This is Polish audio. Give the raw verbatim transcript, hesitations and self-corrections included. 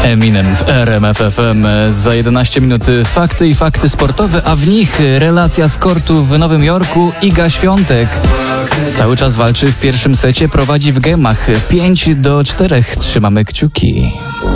Eminem w R M F F M. Za jedenaście minut fakty i fakty sportowe, a w nich relacja z kortu w Nowym Jorku. Iga Świątek cały czas walczy w pierwszym secie, prowadzi w gemach pięć do czterech. Trzymamy kciuki.